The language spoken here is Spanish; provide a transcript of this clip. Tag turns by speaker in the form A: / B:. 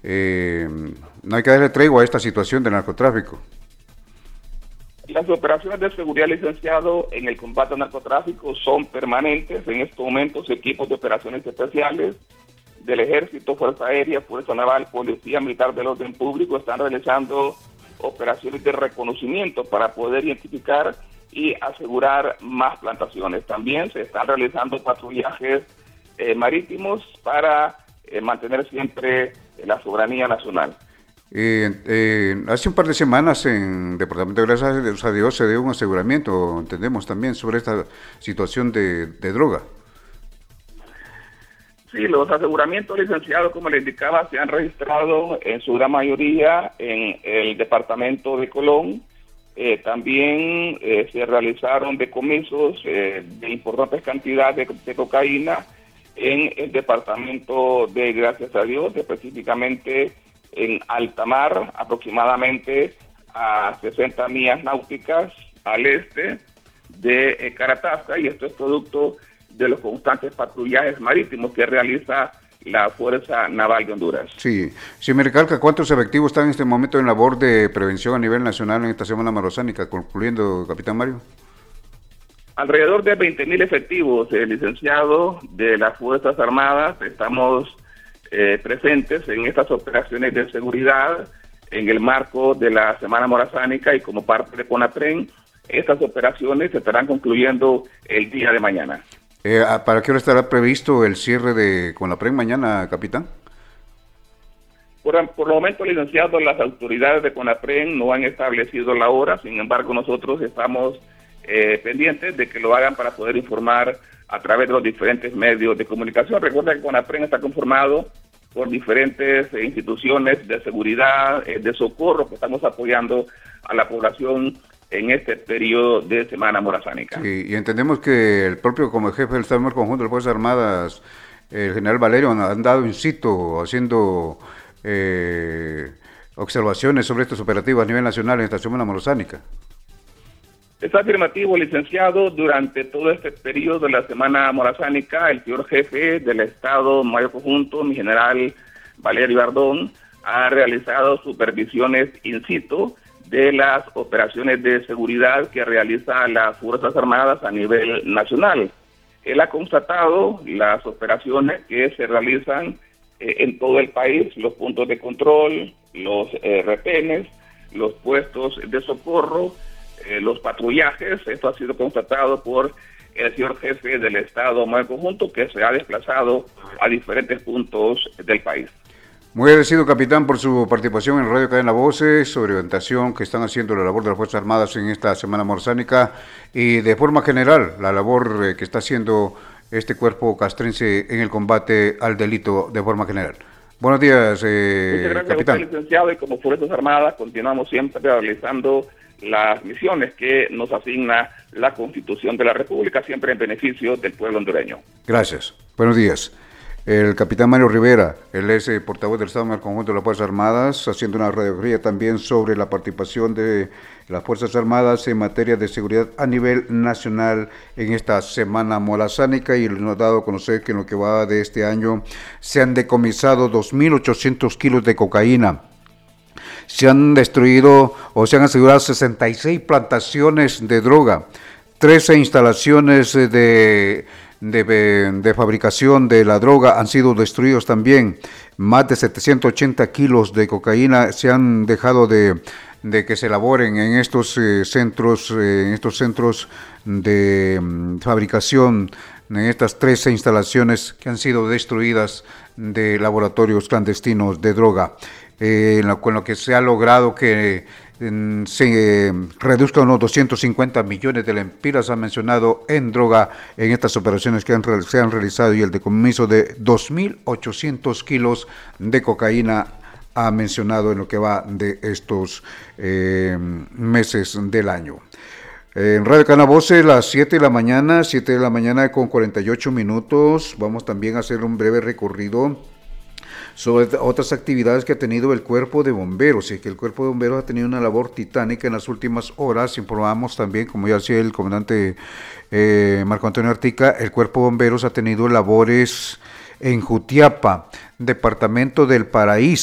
A: no hay que darle tregua a esta situación del narcotráfico.
B: Las operaciones de seguridad, licenciado, en el combate al narcotráfico son permanentes. En estos momentos, equipos de operaciones especiales del Ejército, Fuerza Aérea, Fuerza Naval, Policía Militar del Orden Público están realizando operaciones de reconocimiento para poder identificar y asegurar más plantaciones. También se están realizando patrullajes marítimos para mantener siempre la soberanía nacional.
A: Hace un par de semanas en Departamento de Gracias a Dios se dio un aseguramiento, entendemos también, sobre esta situación de droga.
B: Sí, los aseguramientos, licenciados, como le indicaba, se han registrado en su gran mayoría en el departamento de Colón. También se realizaron decomisos de importantes cantidades de cocaína en el departamento de Gracias a Dios, específicamente en alta mar, aproximadamente a 60 millas náuticas al este de Caratasta, y esto es producto de los constantes patrullajes marítimos que realiza la Fuerza Naval de Honduras.
A: Sí, si me recalca, ¿cuántos efectivos están en este momento en labor de prevención a nivel nacional en esta semana marazánica, concluyendo, capitán Mario?
B: Alrededor de 20.000 efectivos, licenciado, de las Fuerzas Armadas. Estamos presentes en estas operaciones de seguridad en el marco de la Semana Morazánica, y como parte de CONAPREN, estas operaciones se estarán concluyendo el día de mañana.
A: ¿Para qué hora estará previsto el cierre de CONAPREN mañana, capitán?
B: Por el momento, licenciado, las autoridades de CONAPREN no han establecido la hora. Sin embargo, nosotros estamos pendientes de que lo hagan para poder informar a través de los diferentes medios de comunicación. Recuerda que CONAPREN está conformado por diferentes instituciones de seguridad, de socorro, que estamos apoyando a la población en este periodo de Semana Morazánica.
A: Sí, y entendemos que el propio como jefe del Estado Mayor Conjunto de las Fuerzas Armadas, el general Valerio, han andado in situ haciendo observaciones sobre estos operativos a nivel nacional en esta Semana Morazánica.
B: Es afirmativo, licenciado. Durante todo este periodo de la Semana Morazánica, el señor jefe del Estado Mayor Conjunto, mi general Valerio Ardón, ha realizado supervisiones in situ de las operaciones de seguridad que realizan las Fuerzas Armadas a nivel nacional. Él ha constatado las operaciones que se realizan en todo el país, los puntos de control, los retenes, los puestos de socorro, los patrullajes. Esto ha sido constatado por el señor jefe del Estado Mayor Conjunto, que se ha desplazado a diferentes puntos del país.
A: Muy agradecido, capitán, por su participación en Radio Cadena Voces sobre orientación que están haciendo la labor de las Fuerzas Armadas en esta Semana Morazánica y de forma general la labor que está haciendo este cuerpo castrense en el combate al delito de forma general. Buenos días,
B: Muchas gracias,
A: capitán.
B: Usted, licenciado, y como Fuerzas Armadas continuamos siempre realizando las misiones que nos asigna la Constitución de la República, siempre en beneficio del pueblo hondureño.
A: Gracias. Buenos días. El capitán Mario Rivera, él es portavoz del Estado Mayor Conjunto de las Fuerzas Armadas, haciendo una radiografía también sobre la participación de las Fuerzas Armadas en materia de seguridad a nivel nacional en esta Semana Morazánica, y nos ha dado a conocer que en lo que va de este año se han decomisado 2.800 kilos de cocaína. Se han destruido o se han asegurado 66 plantaciones de droga, 13 instalaciones de fabricación de la droga han sido destruidos también. Más de 780 kilos de cocaína se han dejado de que se elaboren en estos centros de fabricación, en estas 13 instalaciones que han sido destruidas de laboratorios clandestinos de droga. Con lo que se ha logrado que se reduzcan unos 250 millones de lempiras, ha mencionado, en droga en estas operaciones que se han realizado, y el decomiso de 2.800 kilos de cocaína ha mencionado en lo que va de estos meses del año. En Radio Canavoce, las 7 de la mañana con 48 minutos, vamos también a hacer un breve recorrido sobre otras actividades que ha tenido el Cuerpo de Bomberos, y que el Cuerpo de Bomberos ha tenido una labor titánica en las últimas horas. Informamos también, como ya decía el comandante Marco Antonio Artica, el Cuerpo de Bomberos ha tenido labores en Jutiapa, departamento del Paraíso.